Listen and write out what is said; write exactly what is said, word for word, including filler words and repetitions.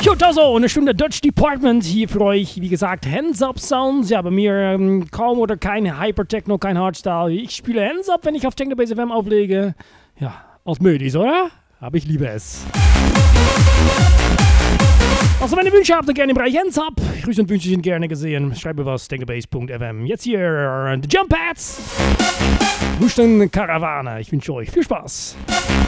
Gut, also eine Stunde Dutch Department hier für euch. Wie gesagt, Hands Up Sounds. Ja, bei mir ähm, kaum oder kein Hyper-Techno, kein Hardstyle. Ich spiele Hands Up, wenn ich auf Technobase F M auflege. Ja, als Mödis, oder? Aber ich liebe es. Also, wenn ihr Wünsche habt, dann gerne im Bereich Hands Up. Grüße und Wünsche sind gerne gesehen. Schreibt mir was, technobase punkt f m. Jetzt hier, The Jump Pads. Husten Karawane. Ich wünsche euch viel Spaß.